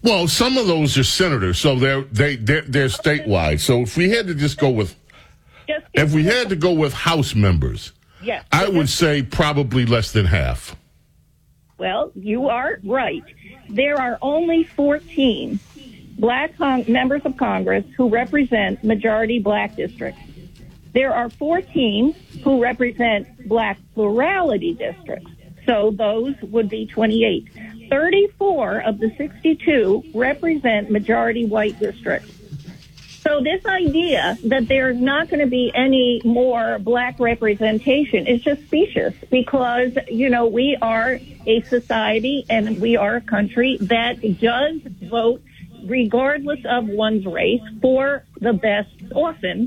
Well, some of those are senators, so they're statewide. So if we had to just go with, if we had to go with House members, yes, I would say probably less than half. Well, you are right. There are only 14 black members of Congress who represent majority black districts. There are 14 who represent black plurality districts. So those would be 28. 34 of the 62 represent majority white districts. So this idea that there's not going to be any more black representation is just specious because, we are a society and we are a country that does vote regardless of one's race for the best, often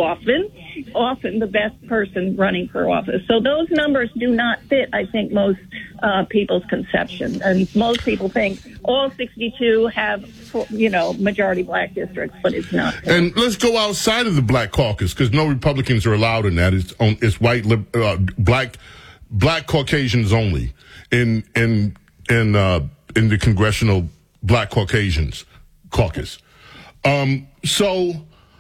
the best person running for office. So those numbers do not fit, I think, most people's conception. And most people think all 62 have, majority black districts, but it's not. And let's go outside of the Black Caucus because no Republicans are allowed in that. It's white, black Caucasians only in the Congressional Black Caucasians Caucus. So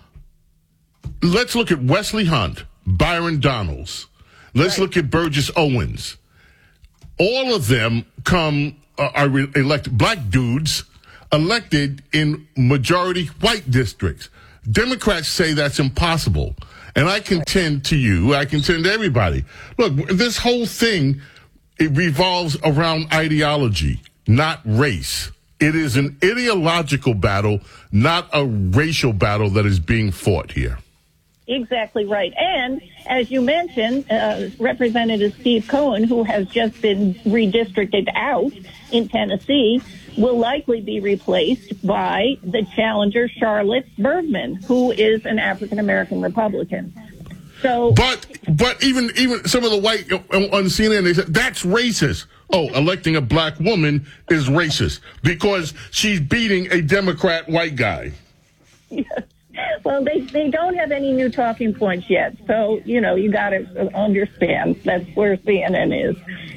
let's look at Wesley Hunt, Byron Donalds. Let's look at Burgess Owens. All of them are elected, black dudes elected in majority white districts. Democrats say that's impossible. And I contend to everybody. Look, this whole thing, it revolves around ideology, not race. It is an ideological battle, not a racial battle that is being fought here. Exactly right. And as you mentioned, Representative Steve Cohen, who has just been redistricted out in Tennessee, will likely be replaced by the challenger Charlotte Bergman, who is an African-American Republican. So, but even some of the white on CNN, they said that's racist. Oh, electing a black woman is racist because she's beating a Democrat white guy. Yes. Well, they don't have any new talking points yet. So, you got to understand that's where CNN is.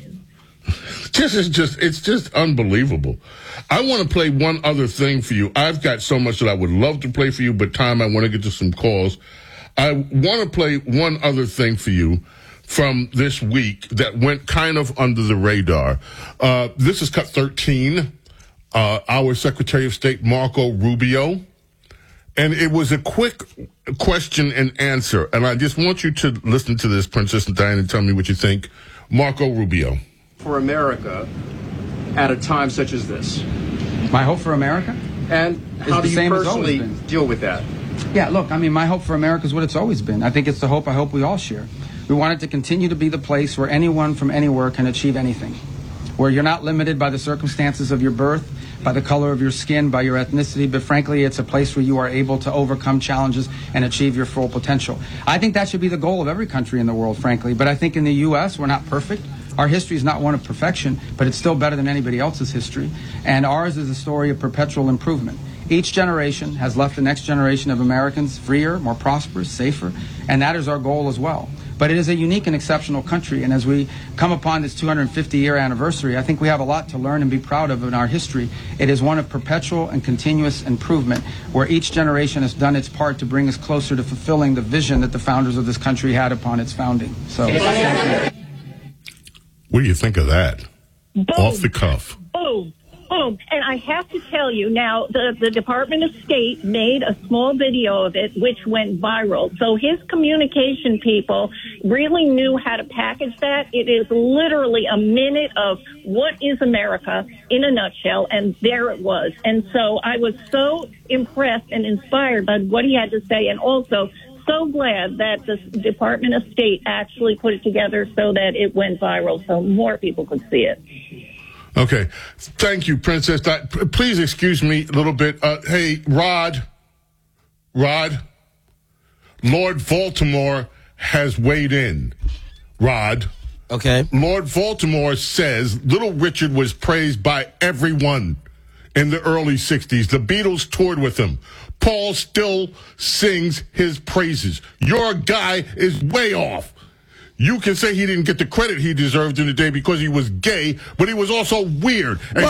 It's just unbelievable. I want to play one other thing for you. I've got so much that I would love to play for you, but I want to get to some calls. I want to play one other thing for you from this week that went kind of under the radar. This is cut 13. Our Secretary of State, Marco Rubio. And it was a quick question and answer. And I just want you to listen to this, Princess Diana, and tell me what you think. Marco Rubio. For America at a time such as this. My hope for America? And how do you personally deal with that? Yeah, look, my hope for America is what it's always been. I think it's the hope I hope we all share. We want it to continue to be the place where anyone from anywhere can achieve anything, where you're not limited by the circumstances of your birth, by the color of your skin, by your ethnicity, but frankly, it's a place where you are able to overcome challenges and achieve your full potential. I think that should be the goal of every country in the world, frankly, but I think in the U.S., we're not perfect. Our history is not one of perfection, but it's still better than anybody else's history, and ours is a story of perpetual improvement. Each generation has left the next generation of Americans freer, more prosperous, safer, and that is our goal as well. But it is a unique and exceptional country, and as we come upon this 250-year anniversary, I think we have a lot to learn and be proud of in our history. It is one of perpetual and continuous improvement, where each generation has done its part to bring us closer to fulfilling the vision that the founders of this country had upon its founding. So, thank you. What do you think of that? Boom. Off the cuff. Boom. Boom. And I have to tell you now, the Department of State made a small video of it, which went viral. So his communication people really knew how to package that. It is literally a minute of what is America in a nutshell, and there it was. And so I was so impressed and inspired by what he had to say, and also so glad that the Department of State actually put it together so that it went viral so more people could see it. Okay. Thank you, Princess. Please excuse me a little bit. Hey, Rod, Lord Baltimore has weighed in. Rod. Okay. Lord Baltimore says Little Richard was praised by everyone in the early 60s. The Beatles toured with him. Paul still sings his praises. Your guy is way off. You can say he didn't get the credit he deserved in the day because he was gay, but he was also weird. And